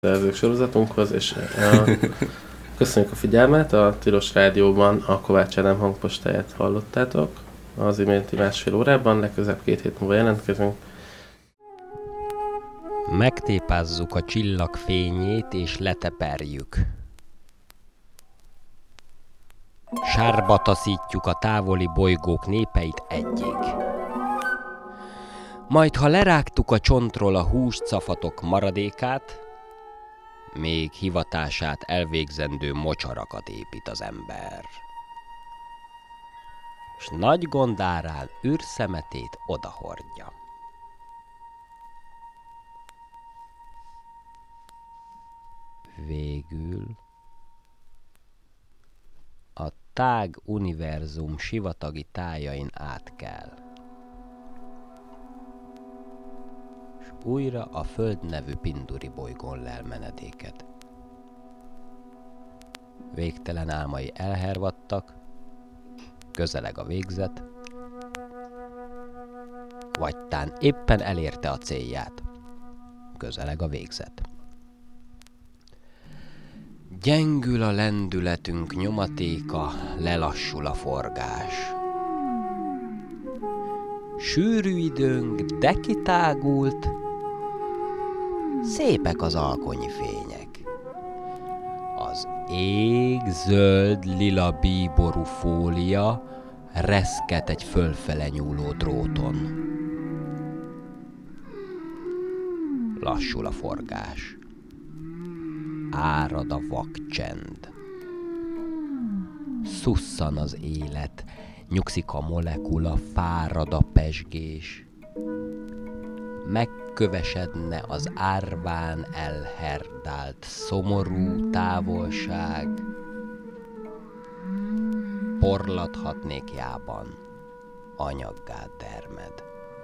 szerzők sorozatunkhoz, és köszönjük a figyelmet, a Tilos Rádióban a Kovács Ádám hangpostáját hallottátok az iménti 1,5 órában, legközelebb 2 hét múlva jelentkezünk. Megtépázzuk a csillag fényét és leteperjük. Sárba taszítjuk a távoli bolygók népeit egyig. Majd ha lerágtuk a csontról a húscafatok maradékát, még hivatását elvégzendő mocsarakat épít az ember. S nagy gondárán űrszemetét odahordja. Végül a tág univerzum sivatagi tájain át kell, s újra a Föld nevű Pinduri bolygón lel menedéket. Végtelen álmai elhervadtak, közeleg a végzet, vagy tán éppen elérte a célját, közeleg a végzet. Gyengül a lendületünk nyomatéka, lelassul a forgás. Sűrű időnk, de kitágult, szépek az alkonyi fények. Az ég zöld lila bíború fólia reszket egy fölfele nyúló dróton. Lassul a forgás. Árad a vakcsend. Szusszan az élet, nyugszik a molekula, fárad a pezsgés. Megkövesedne az árván elherdált szomorú távolság. Porlathatnék jában, anyaggá termed.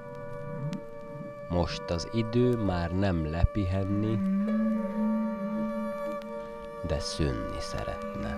Most az idő már nem lepihenni, de szűnni szeretne.